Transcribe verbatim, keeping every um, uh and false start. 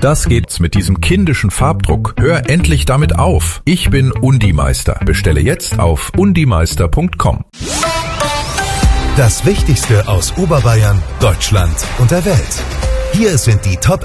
Das geht's mit diesem kindischen Farbdruck. Hör endlich damit auf. Ich bin Undimeister. Bestelle jetzt auf undimeister punkt com. Das Wichtigste aus Oberbayern, Deutschland und der Welt. Hier sind die Top